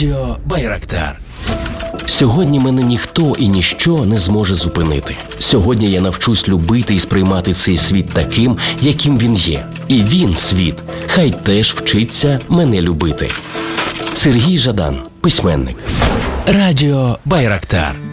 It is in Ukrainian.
Радіо Байрактар. Сьогодні мене ніхто і ніщо не зможе зупинити. Сьогодні я навчусь любити і сприймати цей світ таким, яким він є. І він, світ, хай теж вчиться мене любити. Сергій Жадан, письменник. Радіо Байрактар.